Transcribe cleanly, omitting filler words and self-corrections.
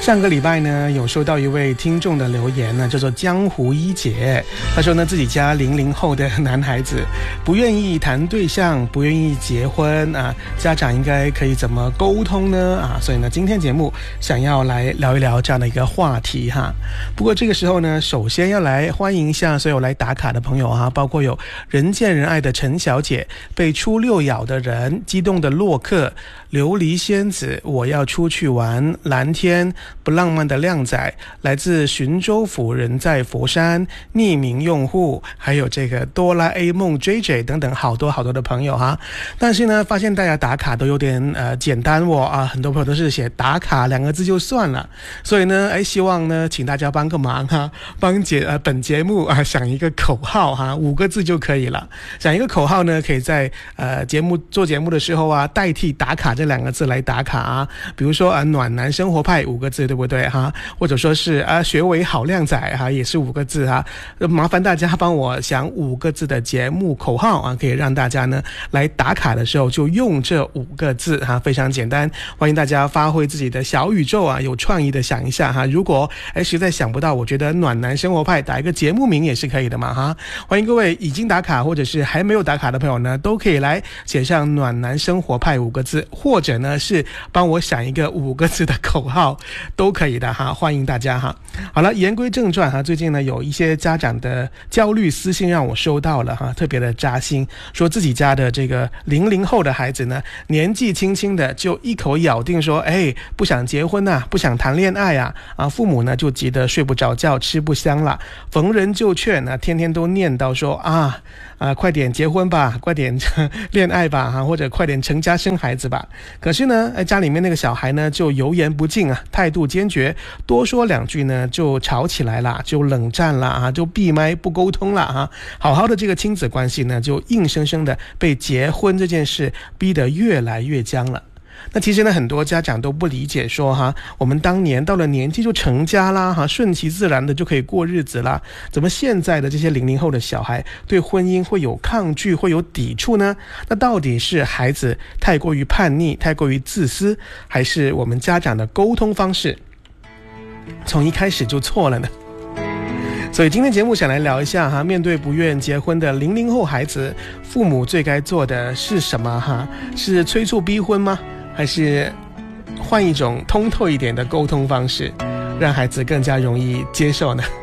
上个礼拜呢，有收到一位听众的留言呢，叫做江湖一姐。他说呢，自己家00后的男孩子不愿意谈对象，不愿意结婚啊，家长应该可以怎么沟通呢？啊，所以呢，今天节目想要来聊一聊这样的一个话题哈。不过这个时候呢，首先要来欢迎一下所有来打卡的朋友哈，包括有人见人爱的陈小姐，被初六咬的人，激动的洛克，琉璃仙子，我要出去玩，蓝天，不浪漫的靓仔，来自浔州府，人在佛山，匿名用户，还有这个哆啦 A 梦 JJ 等等好多好多的朋友哈。但是呢，发现大家打卡都有点简单啊，很多朋友都是写打卡2个字就算了。所以呢，希望呢，请大家帮个忙哈，帮本节目想一个口号哈，5个字就可以了。想一个口号呢，可以在做节目的时候啊，代替打卡这2个字来打卡啊。比如说暖男生活派5个字，对不对哈？或者说是学为好靓仔哈，也是5个字哈。麻烦大家帮我想5个字的节目口号啊，可以让大家呢来打卡的时候就用这5个字哈，非常简单。欢迎大家发挥自己的小宇宙啊，有创意的想一下哈。如果实在想不到，我觉得暖男生活派打一个节目名也是可以的嘛哈。欢迎各位已经打卡或者是还没有打卡的朋友呢，都可以来写上暖男生活派5个字，或者呢是帮我想一个5个字的口号都可以的哈，欢迎大家哈。好了，言归正传哈，最近呢有一些家长的焦虑私信让我收到了哈，特别的扎心，说自己家的这个00后的孩子呢，年纪轻轻的就一口咬定说，不想结婚啊，不想谈恋爱啊，父母呢就急得睡不着觉，吃不香了，逢人就劝啊，天天都念叨说快点结婚吧，快点恋爱吧或者快点成家生孩子吧。可是呢，家里面那个小孩呢就油盐不进啊，态度坚决，多说2句呢就吵起来了，就冷战了就闭麦不沟通了好好的这个亲子关系呢，就硬生生的被结婚这件事逼得越来越僵了。那其实呢，很多家长都不理解说我们当年到了年纪就成家啦顺其自然的就可以过日子啦，怎么现在的这些00后的小孩对婚姻会有抗拒，会有抵触呢？那到底是孩子太过于叛逆，太过于自私，还是我们家长的沟通方式从一开始就错了呢？所以今天节目想来聊一下面对不愿结婚的00后孩子，父母最该做的是什么是催促逼婚吗？还是换一种通透一点的沟通方式，让孩子更加容易接受呢？